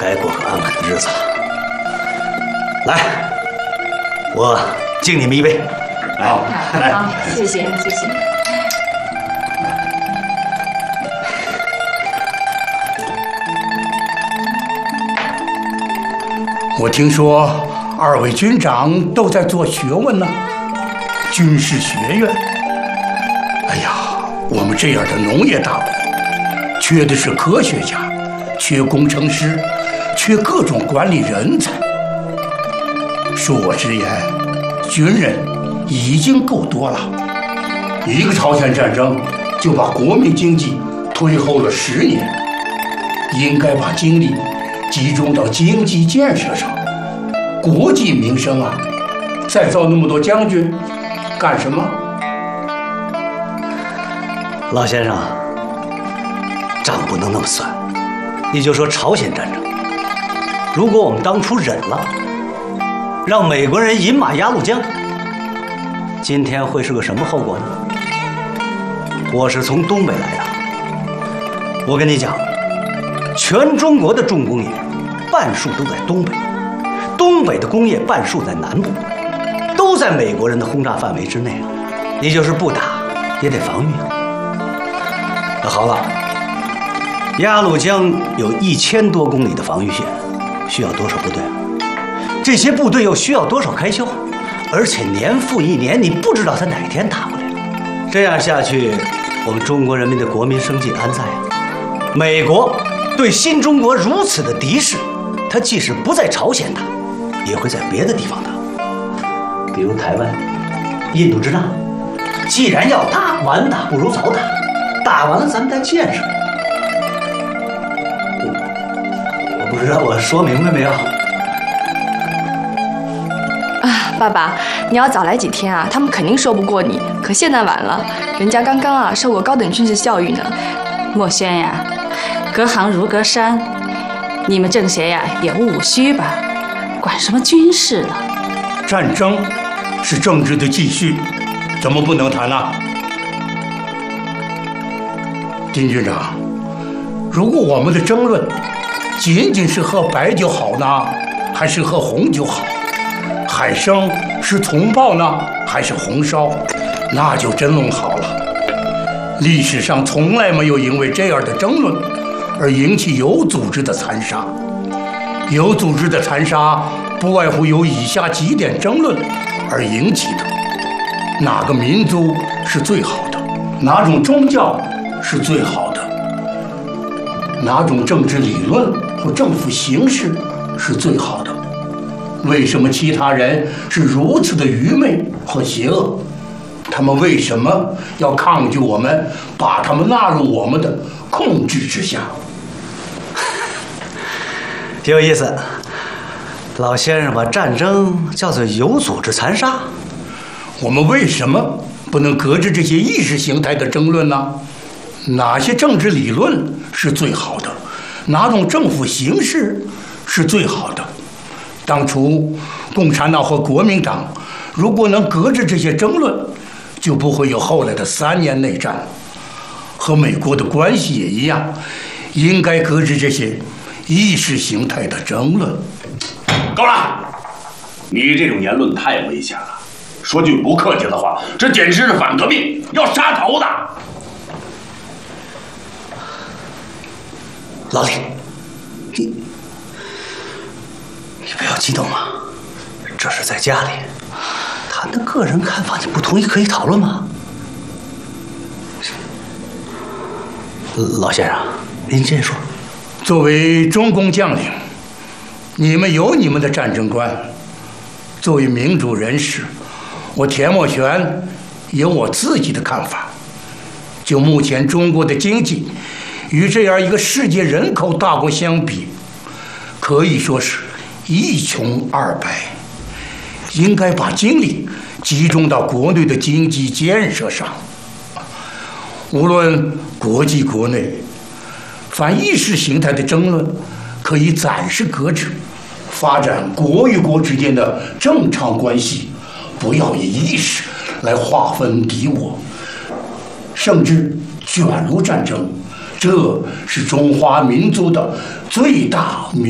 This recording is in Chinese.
该过个安稳的日子了。来，我敬你们一杯。 好，来， 好，谢谢，谢谢。 我听说二位军长都在做学问呢，军事学院。哎呀，我们这样的农业大国，缺的是科学家，缺工程师，缺各种管理人才。恕我直言，军人已经够多了。一个朝鲜战争就把国民经济推后了10年，应该把精力集中到经济建设上，国计民生啊！再造那么多将军干什么？ 老先生，账不能那么算。你就说朝鲜战争，如果我们当初忍了，让美国人饮马鸭绿江，今天会是个什么后果呢？我是从东北来的，我跟你讲，全中国的重工业半数都在东北，东北的工业半数在南部，都在美国人的轰炸范围之内啊！你就是不打，也得防御。那好了，鸭绿江有1000多公里的防御线，需要多少部队啊？这些部队又需要多少开销？而且年复一年，你不知道他哪天打过来。这样下去，我们中国人民的国民生计安在啊？美国对新中国如此的敌视，他即使不在朝鲜打，也会在别的地方打，比如台湾、印度支那。既然要打，晚打不如早打，打完了咱们再建设。我不知道我说明白没有？ 啊，爸爸，你要早来几天啊，他们肯定说不过你。可现在晚了，人家刚刚受过高等军事教育呢。 墨轩呀，隔行如隔山，你们政协呀也不务虚吧？管什么军事了？ 战争是政治的继续，怎么不能谈呢？丁军长，如果我们的争论仅仅是喝白酒好呢，还是喝红酒好？海参是葱爆呢，还是红烧？那就真弄好了。历史上从来没有因为这样的争论而引起有组织的残杀。有组织的残杀不外乎由以下几点争论而引起的：哪个民族是最好的？哪种宗教是最好的？哪种政治理论或政府形式是最好的？为什么其他人是如此的愚昧和邪恶？他们为什么要抗拒我们，把他们纳入我们的控制之下？ 挺有意思。老先生把战争叫做有组织残杀。 我们为什么不能搁置这些意识形态的争论呢？哪些政治理论是最好的？哪种政府形式是最好的？当初共产党和国民党如果能搁置这些争论，就不会有后来的3年内战。和美国的关系也一样，应该搁置这些意识形态的争论。 够了！你这种言论太危险了。说句不客气的话，这简直是反革命，要杀头的。 老李，你不要激动嘛，这是在家里谈的个人看法，你不同意可以讨论吗？老先生，您先说。 作为中共将领，你们有你们的战争观。作为民主人士，我田默玄有我自己的看法。就目前中国的经济与这样一个世界人口大国相比，可以说是一穷二白。应该把精力集中到国内的经济建设上。无论国际国内，凡意识形态的争论可以暂时搁置，发展国与国之间的正常关系，不要以意识来划分敌我，甚至卷入战争。这是中华民族的最大